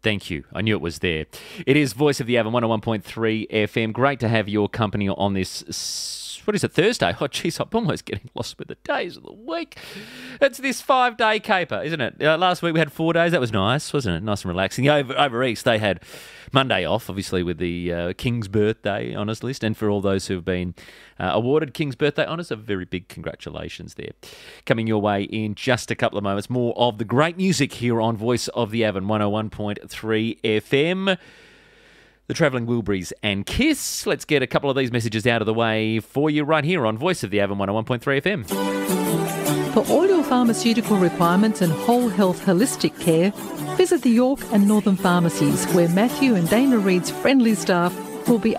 Thank you. I knew it was there. It is Voice of the Avon 101.3 FM. Great to have your company on this, what is it, Thursday? Oh, geez, I'm almost getting lost with the days of the week. It's this 5-day caper, isn't it? Last week we had 4 days. That was nice, wasn't it? Nice and relaxing. Over East, they had Monday off, obviously, with the King's Birthday Honours list. And for all those who have been awarded King's Birthday Honours, a very big congratulations there. Coming your way in just a couple of moments, more of the great music here on Voice of the Avon 101.3 FM. The Travelling Wilburys and Kiss. Let's get a couple of these messages out of the way for you right here on Voice of the Avon 101.3 FM. For all your pharmaceutical requirements and whole health holistic care, visit the York and Northern pharmacies where Matthew and Dana Reid's friendly staff will be